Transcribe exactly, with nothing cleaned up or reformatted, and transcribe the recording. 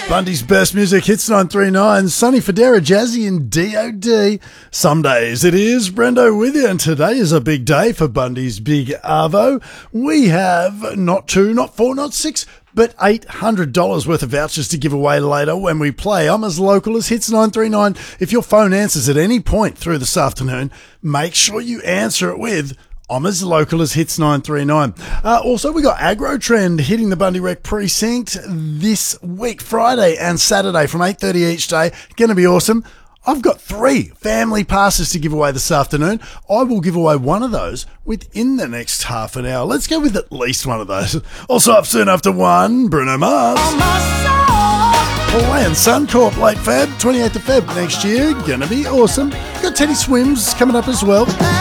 Bundy's best music, Hits nine three nine, Sonny Fodera, Jazzy and D O D. Some days it is Brendo with you, and today is a big day for Bundy's Big Arvo. We have not two, not four, not six, but eight hundred dollars worth of vouchers to give away later when we play. I'm as local as Hits nine three nine. If your phone answers at any point through this afternoon, make sure you answer it with I'm as local as Hits nine three nine. Uh, also, we got Agro Trend hitting the Bundy Rec precinct this week, Friday and Saturday from eight thirty each day. Going to be awesome. I've got three family passes to give away this afternoon. I will give away one of those within the next half an hour. Let's go with at least one of those. Also up soon after one, Bruno Mars. Playing Suncorp late Feb, twenty-eighth of Feb next year. Going to be awesome. Got Teddy Swims coming up as well.